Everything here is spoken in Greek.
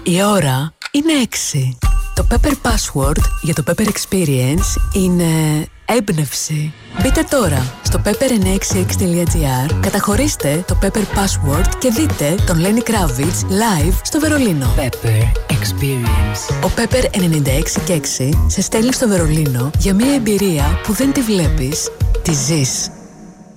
Η ώρα είναι 6. Το Pepper Password για το Pepper Experience είναι έμπνευση. Μπείτε τώρα στο pepper966.gr, καταχωρήστε το Pepper Password και δείτε τον Lenny Kravitz live στο Βερολίνο. Pepper Experience. Ο Pepper 96,6 σε στέλνει στο Βερολίνο για μια εμπειρία που δεν τη βλέπεις, τη ζεις.